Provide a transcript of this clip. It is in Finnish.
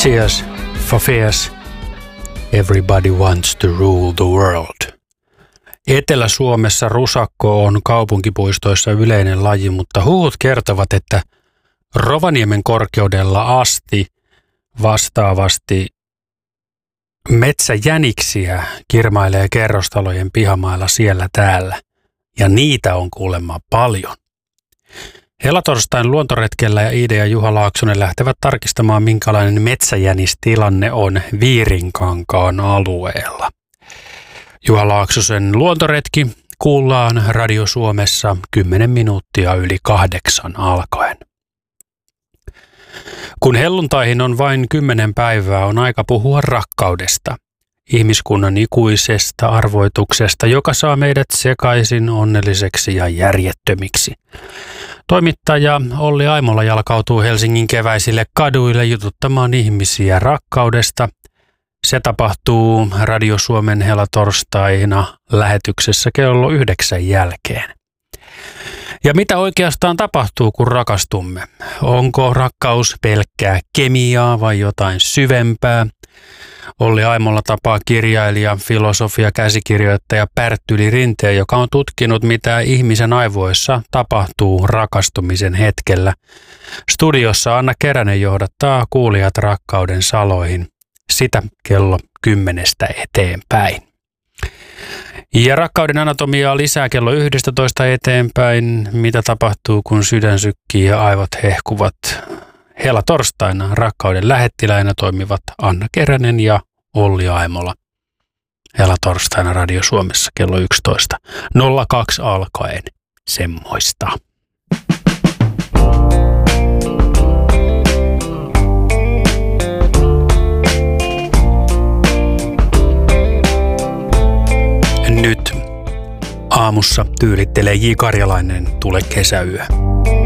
Cheers for fears. Everybody wants to rule the world. Etelä-Suomessa rusakko on kaupunkipuistoissa yleinen laji, mutta huhut kertovat, että Rovaniemen korkeudella asti vastaavasti metsäjäniksiä kirmailee kerrostalojen pihamailla siellä täällä. Ja niitä on kuulemma paljon. Helatorstain luontoretkellä Iida ja Juha Laaksonen lähtevät tarkistamaan, minkälainen metsäjänistilanne on Viirinkankaan alueella. Juha Laaksosen luontoretki kuullaan Radio Suomessa 10 minuuttia yli 8 alkaen. Kun helluntaihin on vain 10 päivää, on aika puhua rakkaudesta. Ihmiskunnan ikuisesta arvoituksesta, joka saa meidät sekaisin onnelliseksi ja järjettömiksi. Toimittaja Olli Aimola jalkautuu Helsingin keväisille kaduille jututtamaan ihmisiä rakkaudesta. Se tapahtuu Radio Suomen helatorstaina lähetyksessä kello 9 jälkeen. Ja mitä oikeastaan tapahtuu, kun rakastumme? Onko rakkaus pelkkää kemiaa vai jotain syvempää? Olli Aimola tapaa kirjailija, filosofia, käsikirjoittaja Pärttyli Rinteen, joka on tutkinut, mitä ihmisen aivoissa tapahtuu rakastumisen hetkellä. Studiossa Anna Keränen johdattaa kuulijat rakkauden saloihin. Sitä kello 10 eteenpäin. Ja rakkauden anatomiaa lisää kello 11 eteenpäin. Mitä tapahtuu, kun sydän sykkii ja aivot hehkuvat? Helatorstaina rakkauden lähettiläinä toimivat Anna Keränen ja Olli Aimola. Helatorstaina Radio Suomessa kello 11. 02 alkaen. Semmoista. Nyt aamussa tyylittelee J. Karjalainen Tule kesäyö.